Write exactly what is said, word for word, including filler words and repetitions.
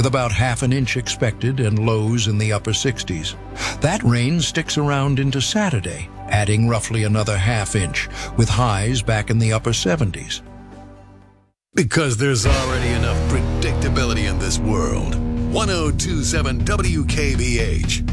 with about half an inch expected and lows in the upper sixties. That rain sticks around into Saturday, adding roughly another half inch, with highs back in the upper seventies. Because there's already enough predictability in this world. ten twenty-seven W K B H,